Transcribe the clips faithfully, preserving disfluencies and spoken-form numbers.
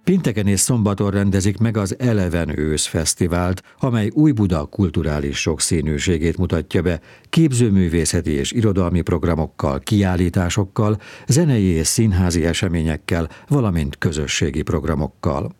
Pénteken és szombaton rendezik meg az Eleven Ősz Fesztivált, amely Újbuda kulturális sokszínűségét mutatja be, képzőművészeti és irodalmi programokkal, kiállításokkal, zenei és színházi eseményekkel, valamint közösségi programokkal.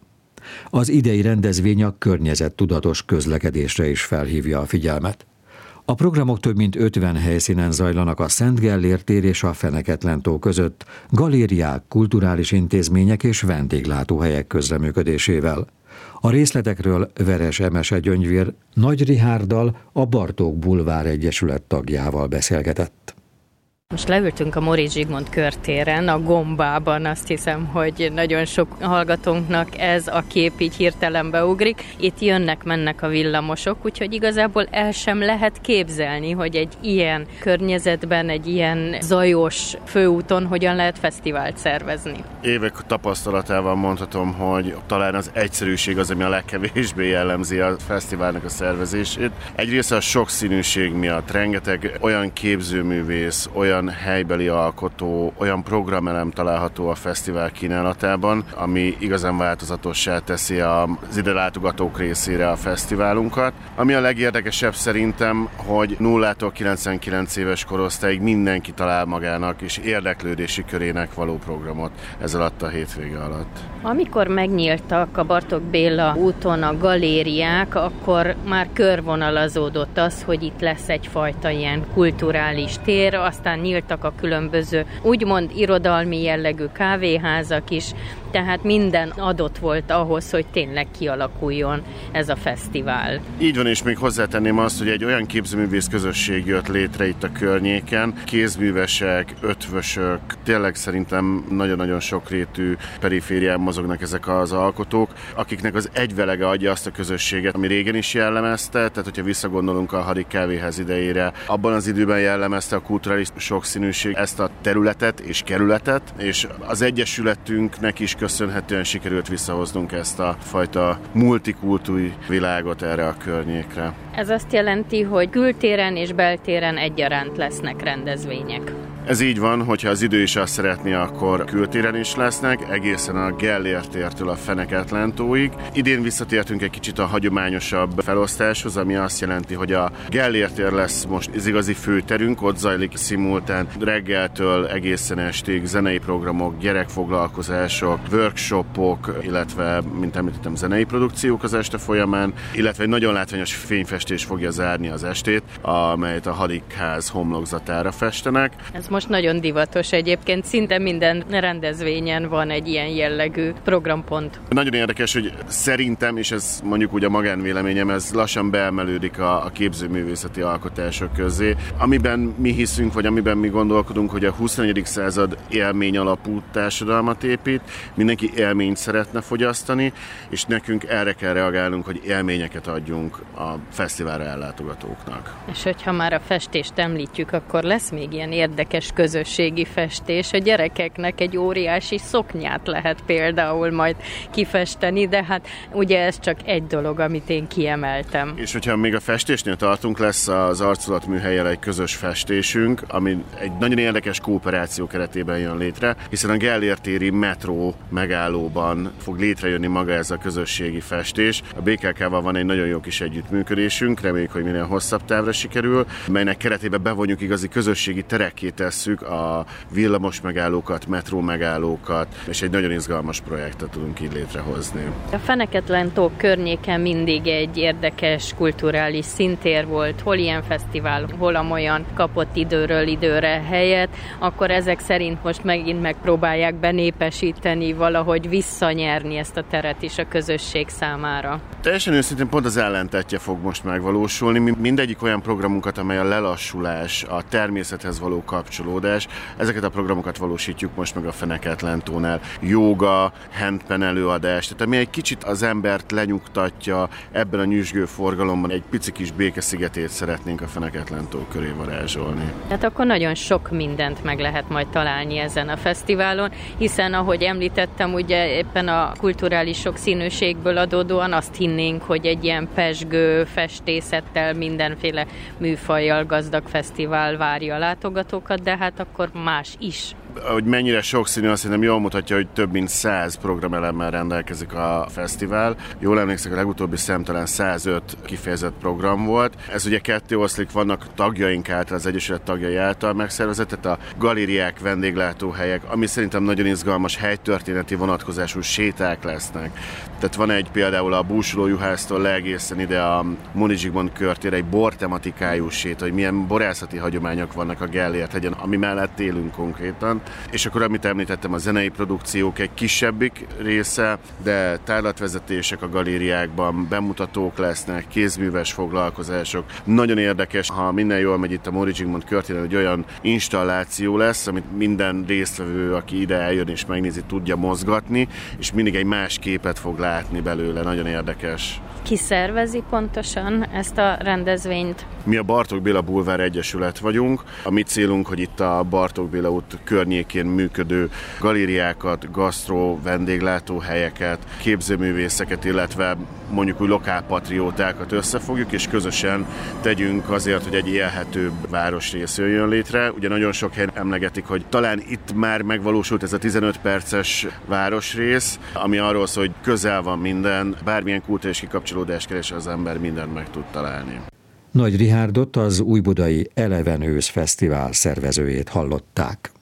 Az idei rendezvény a környezettudatos közlekedésre is felhívja a figyelmet. A programok több mint ötven helyszínen zajlanak a Szent Gellért tér és a Feneketlen-tó között, galériák, kulturális intézmények és vendéglátóhelyek közreműködésével. A részletekről Veres Emese Gyöngyvér Nagy Richárddal, a Bartók Bulvár Egyesület tagjával beszélgetett. Most leültünk a Móricz Zsigmond körtéren, a Gombában, azt hiszem, hogy nagyon sok hallgatónknak ez a kép így hirtelen beugrik. Itt jönnek-mennek a villamosok, úgyhogy igazából el sem lehet képzelni, hogy egy ilyen környezetben, egy ilyen zajos főúton hogyan lehet fesztivált szervezni. Évek tapasztalatával mondhatom, hogy talán az egyszerűség az, ami a legkevésbé jellemzi a fesztiválnak a szervezését. Egyrészt a sokszínűség miatt rengeteg olyan képzőművész, olyan helybeli alkotó, olyan programelem található a fesztivál kínálatában, ami igazán változatossá teszi az ide látogatók részére a fesztiválunkat. Ami a legérdekesebb szerintem, hogy nullától kilencvenkilenc éves korosztályig mindenki talál magának és érdeklődési körének való programot ez alatt a hétvége alatt. Amikor megnyíltak a Bartók Béla úton a galériák, akkor már körvonalazódott az, hogy itt lesz egyfajta ilyen kulturális tér, aztán nyíltak a különböző úgymond irodalmi jellegű kávéházak is, tehát minden adott volt ahhoz, hogy tényleg kialakuljon ez a fesztivál. Így van, és még hozzátenném azt, hogy egy olyan képzőművész közösség jött létre itt a környéken, kézművesek, ötvösök, tényleg szerintem nagyon-nagyon sokrétű periférián mozognak ezek az alkotók, akiknek az egyvelege adja azt a közösséget, ami régen is jellemezte, tehát hogyha visszagondolunk a Hadik kávéház idejére, abban az időben jellemezte a kulturális sokszínűség ezt a területet és kerületet, és az egyesületünknek is köszönhetően sikerült visszahoznunk ezt a fajta multikultúri világot erre a környékre. Ez azt jelenti, hogy kültéren és beltéren egyaránt lesznek rendezvények. Ez így van, hogyha az idő is azt szeretné, akkor kültéren is lesznek, egészen a Gellért tértől a Feneketlen-tóig. Idén visszatértünk egy kicsit a hagyományosabb felosztáshoz, ami azt jelenti, hogy a Gellért tér lesz most az igazi főterünk, ott zajlik szimultán reggeltől egészen estig zenei programok, gyerekfoglalkozások, workshopok, illetve, mint említettem, zenei produkciók az este folyamán, illetve egy nagyon látványos fényfestés fogja zárni az estét, amelyet a Hadikház homlokzatára festenek. Ez most nagyon divatos egyébként, szinte minden rendezvényen van egy ilyen jellegű programpont. Nagyon érdekes, hogy szerintem, és ez mondjuk úgy a magánvéleményem, ez lassan beemelődik a, a képzőművészeti alkotások közé, amiben mi hiszünk, vagy amiben mi gondolkodunk, hogy a huszonegyedik század élmény alapú társadalmat épít, mindenki élményt szeretne fogyasztani, és nekünk erre kell reagálnunk, hogy élményeket adjunk a fesztiválra ellátogatóknak. És hogyha már a festést említjük, akkor lesz még ilyen érdekes közösségi festés. A gyerekeknek egy óriási szoknyát lehet például majd kifesteni, de hát ugye ez csak egy dolog, amit én kiemeltem. És hogyha még a festésnél tartunk, lesz az Arculat műhellyel egy közös festésünk, ami egy nagyon érdekes kooperáció keretében jön létre, hiszen a Gellért téri metró megállóban fog létrejönni maga ez a közösségi festés. A bé ká ká-val van egy nagyon jó kis együttműködésünk, reméljük, hogy minél hosszabb távra sikerül, melynek keretében bevonjuk igazi közösségi terekké tesszük a villamos megállókat, metró megállókat, és egy nagyon izgalmas projektet tudunk így létrehozni. A Feneketlen-tó környéken mindig egy érdekes kulturális színtér volt, hol ilyen fesztivál, hol amolyan kapott időről időre helyet, akkor ezek szerint most megint megpróbálják benépesíteni, valahogy visszanyerni ezt a teret is a közösség számára. Teljesen őszintén pont az ellentetje fog most megvalósulni. Mi mindegyik olyan programunkat, amely a lelassulás, a természethez való kapcsolódás, ezeket a programokat valósítjuk most meg a Feneketlen-tónál. Jóga, handpan előadás, tehát ami egy kicsit az embert lenyugtatja ebben a nyüzsgő forgalomban, egy pici kis békeszigetét szeretnénk a Feneketlen-tó köré varázsolni. Tehát akkor nagyon sok mindent meg lehet majd találni ezen a fesztiválon, hiszen ahogy említettem, ugye éppen a kulturális sokszínűségből adódóan azt hinnénk, hogy egy ilyen pezsgő festészettel, mindenféle műfajjal gazdag fesztivál várja a látogatókat, de hát akkor más is Hogy mennyire sokszínű, azt hiszem jól mutatja, hogy több mint száz programelemmel rendelkezik a fesztivál. Jól emlékszek, a legutóbbi szám talán százöt kifejezett program volt. Ez ugye ketté oszlik, vannak tagjaink által, az Egyesület tagjai által megszervezett, tehát a galériák, vendéglátóhelyek, ami szerintem nagyon izgalmas helytörténeti vonatkozású séták lesznek. Tehát van egy például a búsulójuhásztól le egészen ide a Moni Zsigmond körtére egy bortematikájú séta, hogy milyen borászati hagyományok vannak a Gellért hegyen, ami mellett élünk konkrétan. És akkor, amit említettem, a zenei produkciók egy kisebbik része, de tárlatvezetések a galériákban, bemutatók lesznek, kézműves foglalkozások. Nagyon érdekes, ha minden jól megy itt a Moni Zsigmond körtéren, hogy olyan installáció lesz, amit minden résztvevő, aki ide eljön és megnézi, tudja mozgatni, és mindig egy más képet fog látni belőle. Nagyon érdekes. Ki szervezi pontosan ezt a rendezvényt? Mi a Bartók Béla Bulvár Egyesület vagyunk. A mi célunk, hogy itt a Bartók Béla út környékén működő galériákat, gasztró, vendéglátóhelyeket, képzőművészeket, illetve mondjuk úgy lokálpatriótákat összefogjuk, és közösen tegyünk azért, hogy egy élhetőbb városrész jöjjön létre. Ugye nagyon sok helyen emlegetik, hogy talán itt már megvalósult ez a tizenöt perces városrész, ami arról szól, hogy közel van minden, bármilyen kulturális kikapcsolódást keres az ember, mindent meg tud találni. Nagy Rihárdot, az újbudai Eleven Ősz Fesztivál szervezőjét hallották.